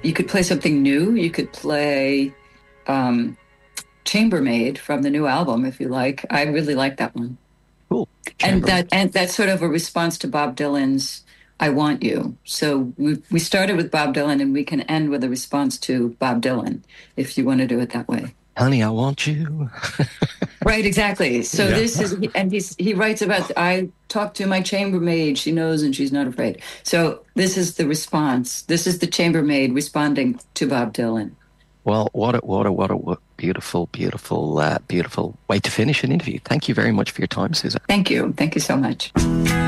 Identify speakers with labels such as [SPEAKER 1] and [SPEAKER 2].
[SPEAKER 1] you could play something new. You could play Chambermaid from the new album if you like. I really like that one.
[SPEAKER 2] Cool.
[SPEAKER 1] And
[SPEAKER 2] Chambermaid.
[SPEAKER 1] that's sort of a response to Bob Dylan's "I Want You." So we started with Bob Dylan, and we can end with a response to Bob Dylan if you want to do it that way.
[SPEAKER 2] Honey, I want you.
[SPEAKER 1] Right, exactly. So
[SPEAKER 2] Yeah.
[SPEAKER 1] this is, and he writes about, I talked to my chambermaid. She knows and she's not afraid. So this is the response. This is the chambermaid responding to Bob Dylan.
[SPEAKER 2] Well, what a beautiful, beautiful way to finish an interview. Thank you very much for your time, Susan.
[SPEAKER 1] Thank you. Thank you so much.